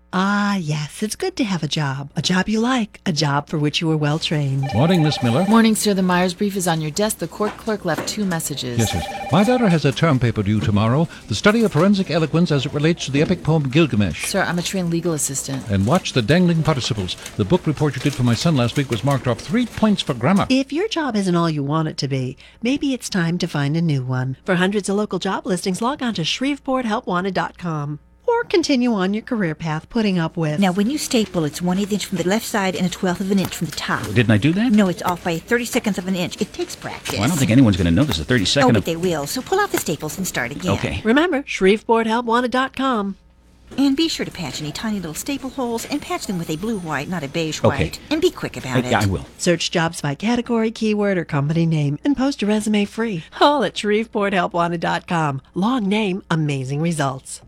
Ah, yes, it's good to have a job you like, a job for which you were well trained. Morning, Miss Miller. Morning, sir. The Myers brief is on your desk. The court clerk left 2 messages. Yes. My daughter has a term paper due tomorrow. The study of forensic eloquence as it relates to the epic poem Gilgamesh. Sir, I'm a trained legal assistant. And watch the dangling participles. The book report you did for my son last week was marked off 3 points for grammar. If your job isn't all you want it to be, maybe it's time to find a new one. For hundreds of local job listings, log on to ShreveportHelpWanted.com. Or continue on your career path putting up with... Now, when you staple, it's 1/8 inch from the left side and a 1/12 of an inch from the top. Didn't I do that? No, it's off by 32nds of an inch. It takes practice. Well, I don't think anyone's going to notice a 32nd Oh, but of... they will. So pull out the staples and start again. Okay. Remember, ShreveportHelpWanted.com. And be sure to patch any tiny little staple holes and patch them with a blue white, not a beige Okay. white. And be quick about it. I will. Search jobs by category, keyword, or company name and post a resume free. All at ShreveportHelpWanted.com. Long name, amazing results.